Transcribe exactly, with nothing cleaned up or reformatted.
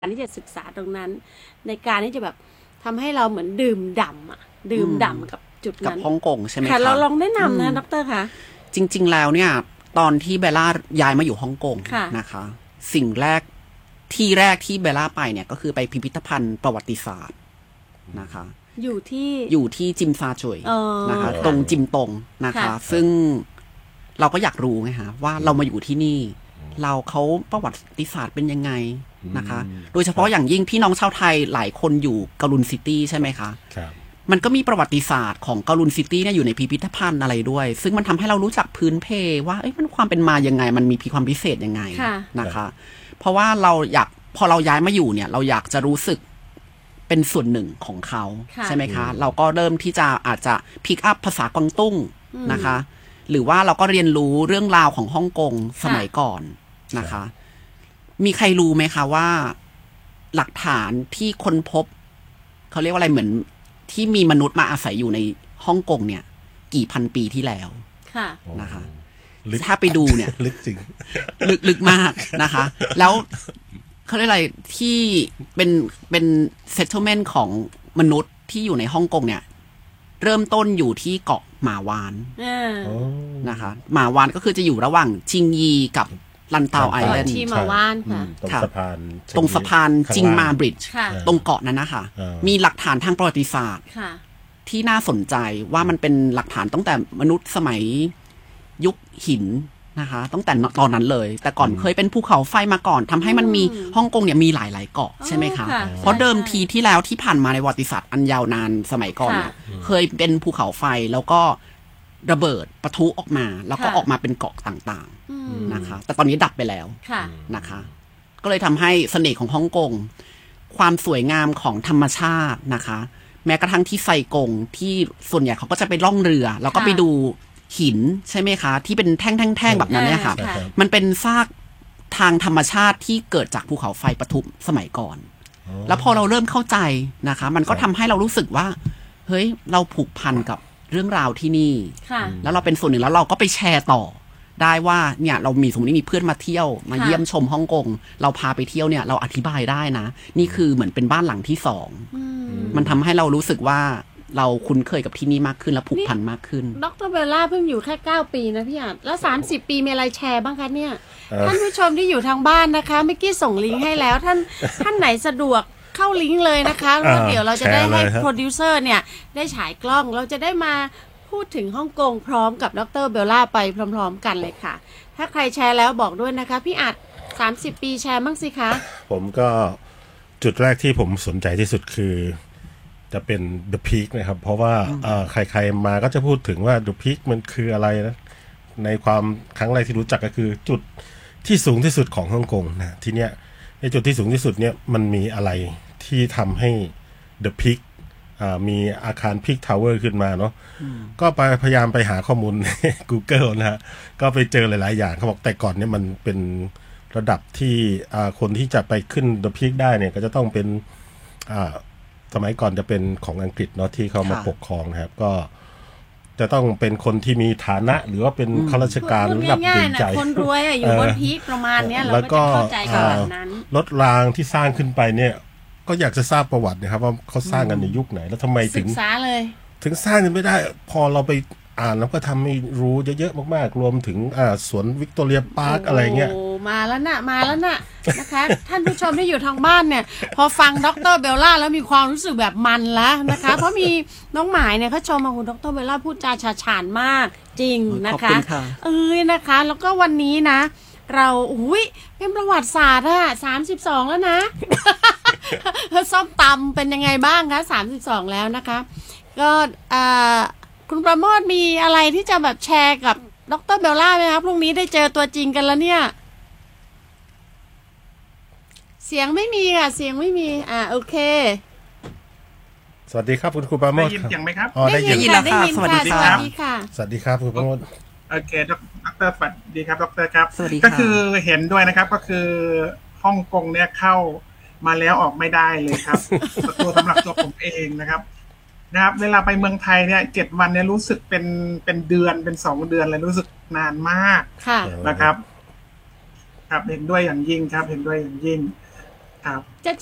การที่จะศึกษาตรงนั้นในการที่จะแบบทำให้เราเหมือนดื่มด่ำอ่ะดื่มด่ำกับจุดนั้นกับฮ่องกงใช่ไหมคะเราลองแนะนำนะดร.คะจริงๆแล้วเนี่ยตอนที่เบลล่าย้ายมาอยู่ฮ่องกงนะคะสิ่งแรกที่แรกที่เบลล่าไปเนี่ยก็คือไปพิพิธภัณฑ์ประวัติศาสตร์นะคะอยู่ที่อยู่ที่จิมซาจุยนะคะตรงจิมตงนะคะซึ่งเราก็อยากรู้ไงคะว่าเรามาอยู่ที่นี่เราเขาประวัติศาสตร์เป็นยังไงนะคะโดยเฉพาะอย่างยิ่งพี่น้องชาวไทยหลายคนอยู่กะลุนซิตี้ใช่ไหมคะมันก็มีประวัติศาสตร์ของกะลุนซิตี้เนี่ยอยู่ในพิพิธภัณฑ์อะไรด้วยซึ่งมันทำให้เรารู้จักพื้นเพว่าเอ้ยมันความเป็นมายังไงมันมีความพิเศษยังไงนะคะเพราะว่าเราอยากพอเราย้ายมาอยู่เนี่ยเราอยากจะรู้สึกเป็นส่วนหนึ่งของเขาใช่ไหมคะเราก็เริ่มที่จะอาจจะพิกอัพภาษากวางตุ้งนะคะหรือว่าเราก็เรียนรู้เรื่องราวของฮ่องกงสมัยก่อนนะคะมีใครรู้ไหมคะว่าหลักฐานที่ค้นพบเขาเรียกว่าอะไรเหมือนที่มีมนุษย์มาอาศัยอยู่ในฮ่องกงเนี่ยกี่พันปีที่แล้วค่ะนะคะถ้าไปดูเนี่ยลึกจริงลึกลึกมากนะคะแล้วเขาเรียกอะไรที่เป็นเป็น settlement ของมนุษย์ที่อยู่ในฮ่องกงเนี่ยเริ่มต้นอยู่ที่เกาะหมาวานนะคะหมาวานก็คือจะอยู่ระหว่างจิงยีกับลันเตาไอแลนด์ที่หมาวานค่ะตรงสะพานตรงสะพานจิงมาบริดจ์ตรงเกาะนั้นนะคะมีหลักฐานทางประวัติศาสตร์ที่น่าสนใจว่ามันเป็นหลักฐานตั้งแต่มนุษย์สมัยยุคหินนะคะตั้งแต่ตอนนั้นเลยแต่ก่อนเคยเป็นภูเขาไฟมาก่อนทำให้มันมีฮ่องกงเนี่ยมีหลายๆเกาะใช่ไหมคะเพราะเดิมทีที่แล้วที่ผ่านมาในประวัติศาสตร์อันยาวนานสมัยก่อนเคยเป็นภูเขาไฟแล้วก็ระเบิดปะทุออกมาแล้วก็ออกมาเป็นเกาะต่างๆนะคะแต่ตอนนี้ดับไปแล้วนะคะก็เลยทำให้เสน่ห์ของฮ่องกงความสวยงามของธรรมชาตินะคะแม้กระทั่งที่ไซกงที่ส่วนใหญ่เขาก็จะไปล่องเรือแล้วก็ไปดูหินใช่ไหมคะที่เป็นแท่งๆๆแบบนั้นเนี่ยค่ะมันเป็นซากทางธรรมชาติที่เกิดจากภูเขาไฟปะทุสมัยก่อนแล้วพอเราเริ่มเข้าใจนะคะมันก็ทำให้เรารู้สึกว่าเฮ้ยเราผูกพันกับเรื่องราวที่นี่แล้วเราเป็นส่วนหนึ่งแล้วเราก็ไปแชร์ต่อได้ว่าเนี่ยเรามีสมมติมีเพื่อนมาเที่ยวมาเยี่ยมชมฮ่องกงเราพาไปเที่ยวเนี่ยเราอธิบายได้นะนี่คือเหมือนเป็นบ้านหลังที่สองมันทำให้เรารู้สึกว่าเราคุ้นเคยกับที่นี่มากขึ้นและผูกพันมากขึ้นดร.เบลล่าเพิ่งอยู่แค่เก้าปีนะพี่อาจแล้วสามสิบปีมีอะไรแชร์บ้างคะเนี่ยท่านผู้ชมที่อยู่ทางบ้านนะคะเมื่อกี้ส่งลิงก์ให้แล้วท่านท่านไหนสะดวกเข้าลิงก์เลยนะคะแล้วเดี๋ยวเราจะได้ให้โปรดิวเซอร์เนี่ยได้ฉายกล้องเราจะได้มาพูดถึงฮ่องกงพร้อมกับดร.เบลล่าไปพร้อมๆกันเลยค่ะถ้าใครแชร์แล้วบอกด้วยนะคะพี่อาจสามสิบปีแชร์บ้างสิคะผมก็จุดแรกที่ผมสนใจที่สุดคือจะเป็น The Peak นะครับเพราะว่าใครๆมาก็จะพูดถึงว่า The Peak มันคืออะไรนะในความครั้งแรกที่รู้จักก็คือจุดที่สูงที่สุดของฮ่องกงนะทีเนี้ยในจุดที่สูงที่สุดเนี่ยมันมีอะไรที่ทำให้ The Peak มีอาคาร Peak Tower ขึ้นมาเนาะก็ไปพยายามไปหาข้อมูลใน Google นะฮะก็ไปเจอหลายๆอย่างเขาบอกแต่ก่อนเนี่ยมันเป็นระดับที่คนที่จะไปขึ้น The Peak ได้เนี่ยก็จะต้องเป็นสมัยก่อนจะเป็นของอังกฤษเนาะที่เขามาปกครองนะครับก็จะต้องเป็นคนที่มีฐานะหรือว่าเป็นข้าราชการระดับใหญ่ๆคนรวยอ่ะอยู่บนพีคประมาณเนี้ยเราก็จะเข้าใจกันแบบนั้นรถรางที่สร้างขึ้นไปเนี่ยก็อยากจะทราบประวัตินะครับว่าเขาสร้างกันในยุคไหนแล้วทำไมถึงศึกษาเลยถึงสร้างกันไม่ได้พอเราไปอ่านแล้วก็ทำให้รู้เยอะๆมากๆรวมถึงอ่าสวนวิกตอเรียพาร์คอะไรเงี้ยโอ้มาแล้วนะมาแล้วนะนะคะท่านผู้ชมที่อยู่ทางบ้านเนี่ยพอฟังดร.เบลล่าแล้วมีความรู้สึกแบบมันแล้วนะคะเพราะมีน้องหมายเนี่ยเขาชมมาคุณดร.เบลล่าพูดจาฉาฉานมากจริงนะคะเอ้ยนะคะแล้วก็วันนี้นะเราอุ้ยเป็นประวัติศาสตร์อะสามสิบสองแล้วนะส้มตำเป็นยังไงบ้างคะสามสิบสองแล้วนะคะก็อ่าคุณประโมทมีอะไรที่จะแบบแชร์กับดร.เบลล่าไหมครับพรุ่งนี้ได้เจอตัวจริงกันแล้วเนี่ยเสียงไม่มีค่ะเสียงไม่มีอ่าโอเคสวัสดีครับคุณครูประโมทได้ยินเสียงไหมครับอ๋อได้ยินแล้วค่ะสวัสดีครับสวัสดีครับคุณประโมทโอเคดร.สวัสดีครับดร.ครับก็คือเห็นด้วยนะครับก็คือฮ่องกงเนี่ยเข้ามาแล้วออกไม่ได้เลยครับตัวสำหรับตัวผมเองนะครับนะครับเวลาไปเมืองไทยเนี่ยเจ็ดวันเนี่ยรู้สึกเป็นเป็นเดือนเป็นสองเดือนเลยรู้สึกนานมากนะครับครับเห็นด้วยอย่างยิ่งครับเห็นด้วยอย่างยิ่งครับ